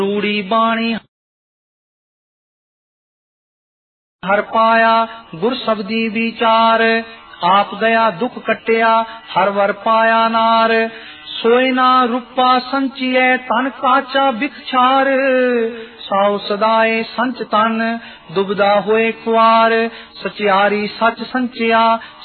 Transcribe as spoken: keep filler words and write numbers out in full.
रूड़ी बाणी हर पाया गुर शब्दी विचार आप गया दुख कटिया हर वर पाया नार सोयना रूपा संचिय तन काचा बिखछार साउ सदाए संच तन दुबदा होए कुआर सचियारी सच संचिया